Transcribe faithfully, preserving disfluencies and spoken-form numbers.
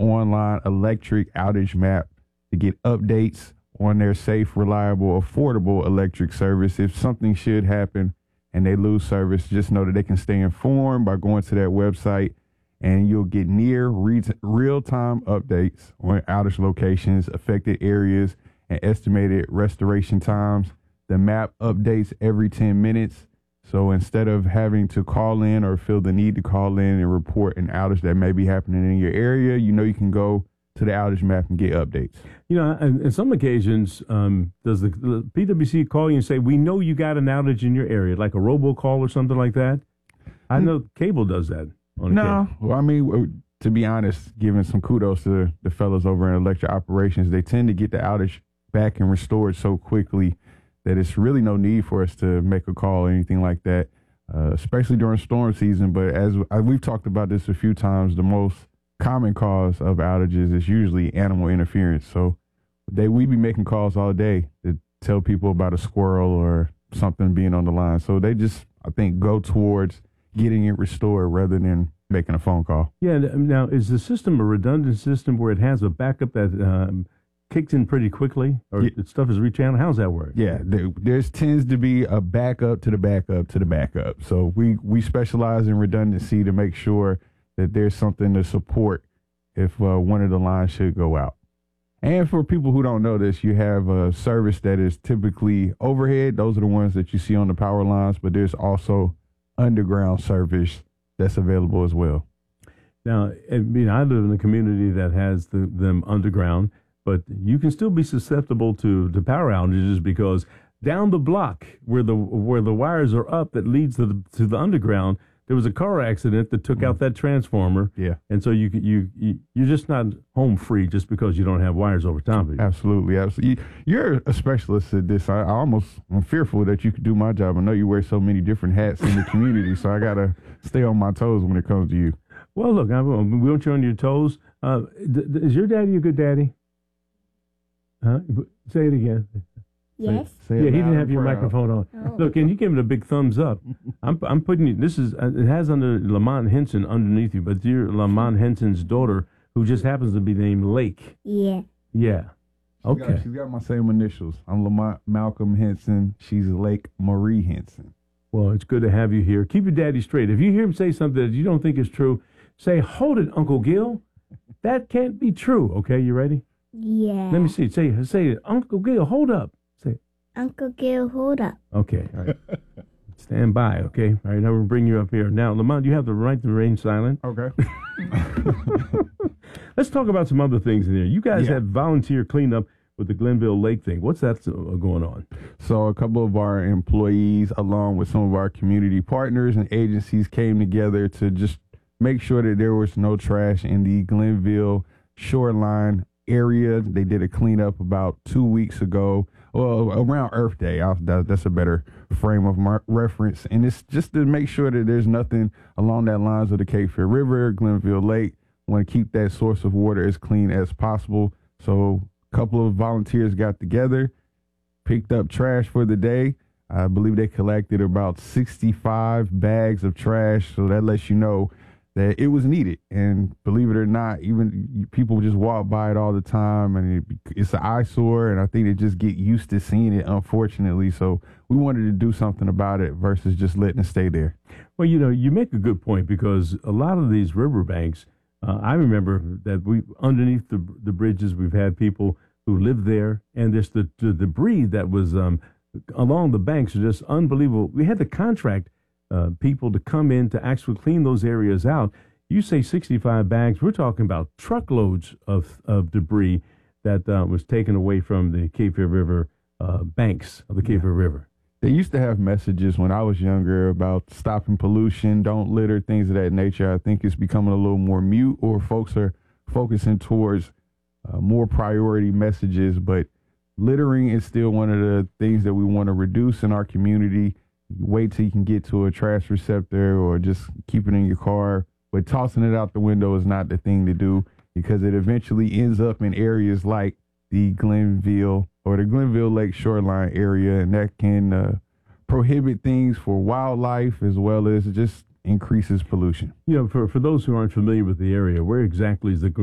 online electric outage map to get updates on their safe, reliable, affordable electric service. If something should happen and they lose service, just know that they can stay informed by going to that website, and you'll get near re- real-time updates on outage locations, affected areas, and estimated restoration times. The map updates every ten minutes. So instead of having to call in or feel the need to call in and report an outage that may be happening in your area, you know you can go to the outage map and get updates. You know, on, on some occasions, um, does the, the P W C call you and say, we know you got an outage in your area, like a robocall or something like that? I know cable does that. On no, well, I mean, to be honest, giving some kudos to the fellas over in electric operations, they tend to get the outage back and restored so quickly that it's really no need for us to make a call or anything like that, uh, especially during storm season. But as uh, we've talked about this a few times, the most common cause of outages is usually animal interference. So they we be making calls all day to tell people about a squirrel or something being on the line. So they just, I think, go towards getting it restored rather than making a phone call. Yeah. Now, is the system a redundant system where it has a backup that um, kicks in pretty quickly, or yeah. stuff is rechanneled? How's that work? Yeah, there there's tends to be a backup to the backup to the backup. So we, we specialize in redundancy to make sure that there's something to support if uh, one of the lines should go out. And for people who don't know this, you have a service that is typically overhead. Those are the ones that you see on the power lines, but there's also underground service that's available as well. Now, I mean, I live in a community that has the, them underground, but you can still be susceptible to, to power outages because down the block where the where the wires are up that leads to the to the underground, there was a car accident that took mm. out that transformer. Yeah, and so you you you you're just not home free just because you don't have wires over top of you. Absolutely, absolutely. You're a specialist at this. I, I almost I'm fearful that you could do my job. I know you wear so many different hats in the community, so I gotta stay on my toes when it comes to you. Well, look, I, we want you on your toes. Uh, th- th- is your daddy a good daddy? Huh? Say it again. Yes. Say, say yeah, he didn't have your proud. microphone on. Oh. Look, and you give it a big thumbs up. I'm I'm putting you. This is uh, it has under Lamont Henson underneath you, but you're Lamont Henson's daughter, who just happens to be named Lake. Yeah. Yeah. Okay. She got, she's got my same initials. I'm Lamont Malcolm Henson. She's Lake Marie Henson. Well, it's good to have you here. Keep your daddy straight. If you hear him say something that you don't think is true, say, "Hold it, Uncle Gil. That can't be true." Okay, you ready? Yeah. Let me see. Say, say, Uncle Gil, hold up. Say, Uncle Gil, hold up. Okay. All right. Stand by. Okay. All right. Now we'll bring you up here. Now, Lamont, you have the right to remain silent. Okay. Let's talk about some other things in there. You guys yeah. have volunteer cleanup with the Glenville Lake thing. What's that going on? So a couple of our employees, along with some of our community partners and agencies, came together to just make sure that there was no trash in the Glenville shoreline area. They did a cleanup about two weeks ago, well, around Earth Day. I, that, that's a better frame of my reference. And it's just to make sure that there's nothing along that lines of the Cape Fear River, Glenville Lake. Want to keep that source of water as clean as possible. So a couple of volunteers got together, picked up trash for the day. I believe they collected about sixty-five bags of trash. So that lets you know that it was needed. And believe it or not, even people just walk by it all the time, and it, it's an eyesore, and I think they just get used to seeing it, unfortunately. So we wanted to do something about it versus just letting it stay there. Well, you know, you make a good point, because a lot of these riverbanks, uh, I remember that we underneath the the bridges, we've had people who live there, and there's the, the debris that was um, along the banks are just unbelievable. We had to contract Uh, people to come in to actually clean those areas out. You say sixty-five bags, we're talking about truckloads of, of debris that uh, was taken away from the Cape Fear River uh, banks of the Cape Fear River. They used to have messages when I was younger about stopping pollution, don't litter, things of that nature. I think it's becoming a little more mute, or folks are focusing towards uh, more priority messages, but littering is still one of the things that we want to reduce in our community. Wait till you can get to a trash receptor, or just keep it in your car. But tossing it out the window is not the thing to do, because it eventually ends up in areas like the Glenville or the Glenville Lake shoreline area, and that can uh, prohibit things for wildlife as well as just increases pollution. You know, for, for those who aren't familiar with the area, where exactly is the